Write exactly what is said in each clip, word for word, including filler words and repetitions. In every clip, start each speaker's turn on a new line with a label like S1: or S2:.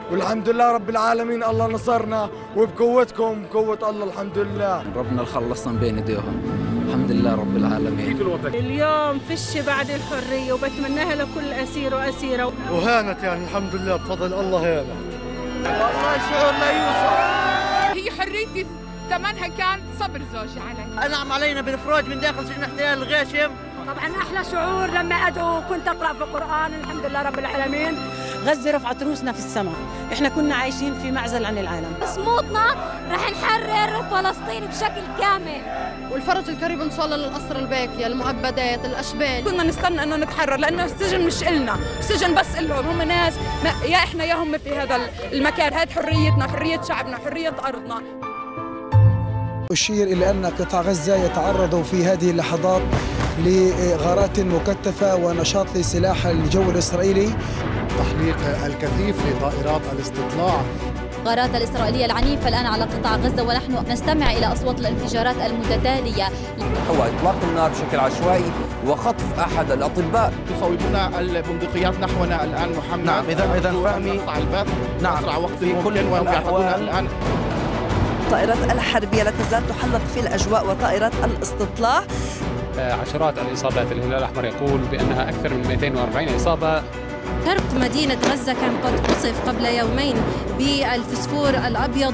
S1: والحمد لله رب العالمين. الله نصرنا وبقوتكم بقوة الله الحمد لله.
S2: ربنا خلصنا بين ايديهم الحمد لله رب العالمين.
S3: كيف الوضع؟ اليوم فش بعد الحرية وبتمناها لكل أسير وأسيرة.
S4: وهانت يعني الحمد لله بفضل الله هانت.
S1: والله شعور لا يوصف.
S5: هي حريتي ثمنها كان صبر زوجي علي.
S6: أنعم علينا بالإخراج من داخل سجن احتلال الغاشم.
S7: طبعا أحلى شعور لما أدعو وكنت أقرأ في القرآن الحمد لله رب العالمين.
S8: غزة رفعت روسنا في السماء، احنا كنا عايشين في معزل عن العالم.
S9: صمودنا رح نحرر فلسطين بشكل كامل.
S10: والفرج القريب ان شاء الله للاسرى الباكيه، المؤبدات، الاشبال.
S5: كنا نستنى انه نتحرر لانه السجن مش إلنا، السجن بس إلهم، هم ناس يا احنا يا هم في هذا المكان، هذه حريتنا، حرية شعبنا، حرية ارضنا.
S11: أشير إلى أن قطاع غزة يتعرض في هذه اللحظات لغارات مكثفة ونشاط لسلاح الجو الإسرائيلي.
S4: تحليق الكثيف لطائرات الاستطلاع.
S9: الغارات الإسرائيلية العنيفة الآن على قطاع غزة ونحن نستمع إلى أصوات الانفجارات المتتالية.
S2: هو إطلاق النار بشكل عشوائي وخطف أحد الأطباء.
S12: يصوبون البندقيات نحونا الآن محمد.
S2: نعم إذا إذا فهمي
S12: نعم أسرع وقت في كل الأحوال الآن.
S13: الطائرات الحربية لا تزال تحلق في الأجواء وطائرات الاستطلاع.
S14: عشرات الإصابات، الهلال الأحمر يقول بأنها أكثر من مئتين وأربعين إصابة.
S15: كرب مدينة غزة كان قد قصف قبل يومين بالفسفور الأبيض.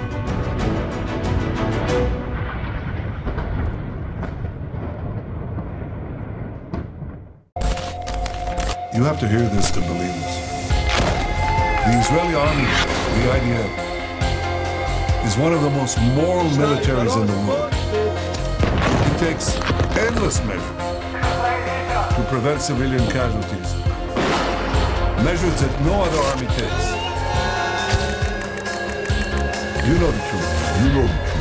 S16: You have to hear this to believe this. The Israeli army, the I D F, is one of the most moral militaries in the world. It takes endless measures to prevent civilian casualties. Measures that no other army takes. You know the truth. You know the truth.